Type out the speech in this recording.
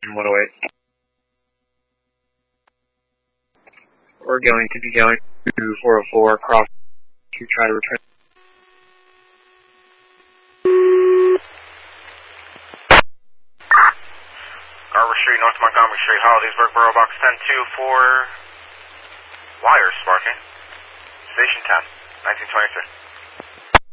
Station 108. We're going to be going to 404 across to try to return. Garber Street, North Montgomery Street, Hollidaysburg, Borough Box 10-2 for wires sparking. Station 10, 1923.